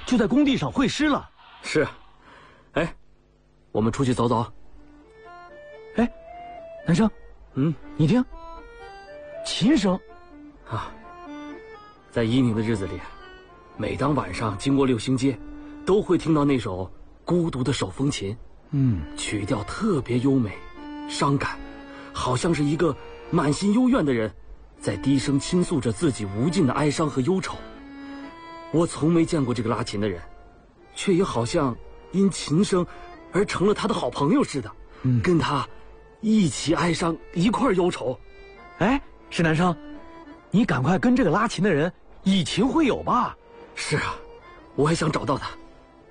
就在工地上会师了。 是，哎，我们出去走走。 哎，南生，你听，琴声啊，在伊宁的日子里，每当晚上经过六星街，都会听到那首《孤独的手风琴》。曲调特别优美，伤感，好像是一个满心幽怨的人，在低声倾诉着自己无尽的哀伤和忧愁。我从没见过这个拉琴的人，却也好像因琴声而成了他的好朋友似的，跟他一起哀伤，一块忧愁。 哎，石南生，你赶快跟这个拉琴的人以琴会友吧。 是啊，我还想找到他。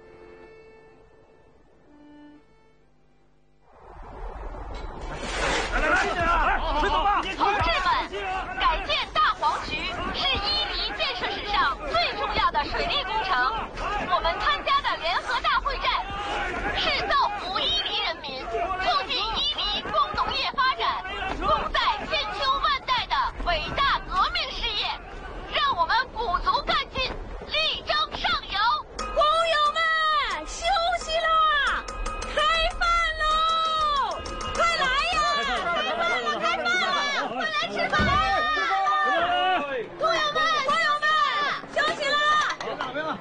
同志们，改建大黄渠是伊犁建设史上最重要的水利工程。我们参加的联合大会战，是造福伊犁人民，促进伊犁工农业发展，功在千秋万代的伟大革命事业。让我们鼓足干劲，力争上游。 工友们，休息啦！开饭喽！快来呀！开饭了，开饭了！快来吃饭！工友们，休息啦！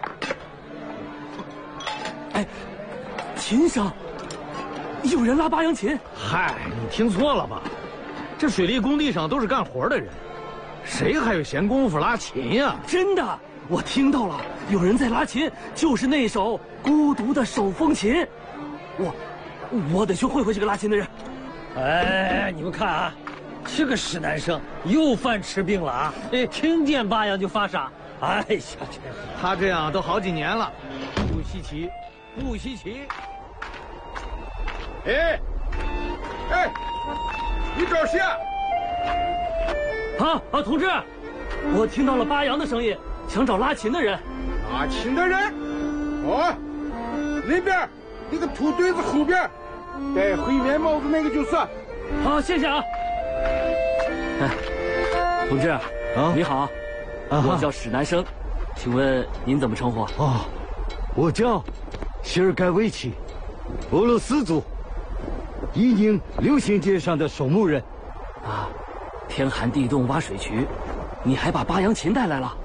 哎，琴声，有人拉八扬琴。 嗨，你听错了吧？这水利工地上都是干活的人，谁还有闲工夫拉琴呀？ 真的，我听到了，有人在拉琴，就是那首《孤独的手风琴》。我得去会会这个拉琴的人。 哎，你们看啊，这个石南生又犯吃病了啊！听见八扬就发傻。哎呀，真是他这样都好几年了，不稀奇，不稀奇。 哎，你找谁啊？ 同志，我听到了八扬的声音，想找拉琴的人。 拉琴的人？哦，那边那个土堆子后边，戴灰棉帽子那个就是。 好，谢谢啊。同志，你好，我叫史南生，请问您怎么称呼？ 我叫谢尔盖维奇，俄罗斯族，伊宁流行街上的守墓人。 天寒地冻挖水渠，你还把八扬琴带来了？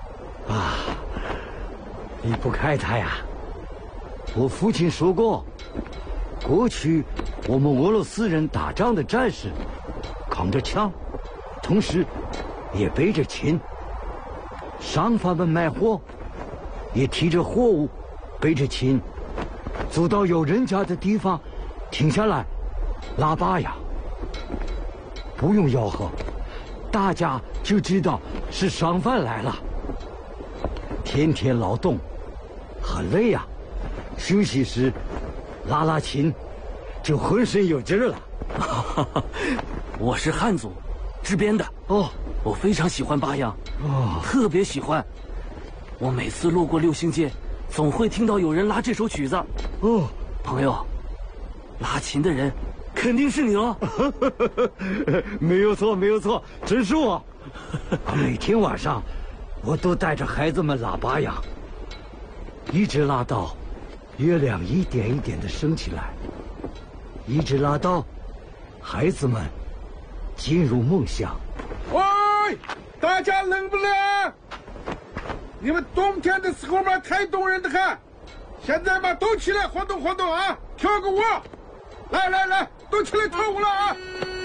离不开它呀。我父亲说过，过去我们俄罗斯人打仗的战士扛着枪，同时也背着琴；商贩们卖货也提着货物，背着琴，走到有人家的地方，停下来拉八扬。不用吆喝，大家就知道是商贩来了。天天劳动，很累呀，休息时拉拉琴，就浑身有劲儿了。 我是汉族，支边的。我非常喜欢八扬，特别喜欢。我每次路过六星街，总会听到有人拉这首曲子。朋友，拉琴的人肯定是你哦。 没有错，没有错，真是我。每天晚上，我都带着孩子们拉八扬，一直拉到月亮一点一点的升起来，一直拉到孩子们进入梦乡。 喂，大家冷不冷？你们冬天的时候嘛，太冻人的很。现在嘛，都起来活动活动啊，跳个舞。来，都起来跳舞了啊！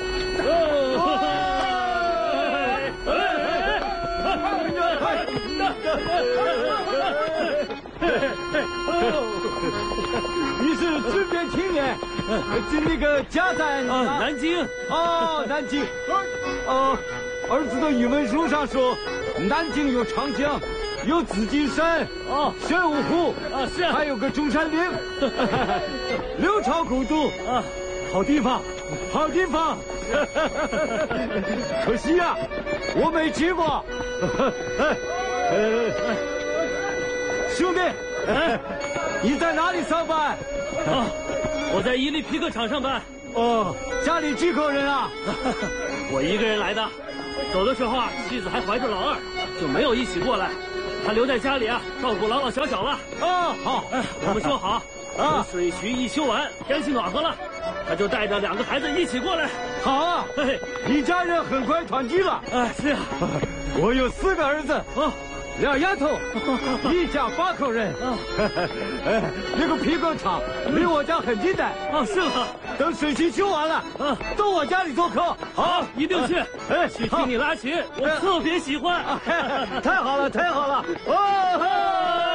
你是支边青年，那个家在南京。 南京。儿子的语文书上说，南京有长江，有紫金山，玄武湖， 是， 还有个中山陵，六朝古都，好地方，好地方。可惜呀，我没去过。兄弟，你在哪里上班？ 我在伊犁皮革厂上班。 家里几口人啊？ 我一个人来的，走的时候妻子还怀着老二，就没有一起过来。 他留在家里啊，照顾老老小小了。 啊，好， 我们说好，等水渠一修完，天气暖和了，他就带着2个孩子一起过来。 好啊， 嘿， 一家人很快团聚了。 是啊， 我有4个儿子，2丫头，一家8口人。那个皮革厂离我家很近的。 是吗？ 等水渠修完了，到我家里做客。 好，一定去。去听你拉琴，我特别喜欢。 太好了，太好了！